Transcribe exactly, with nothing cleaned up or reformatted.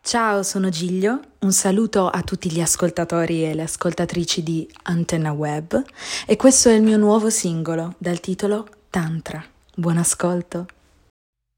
Ciao, sono Giglio, un saluto a tutti gli ascoltatori e le ascoltatrici di Antenna Web e questo è il mio nuovo singolo dal titolo Tantra. Buon ascolto!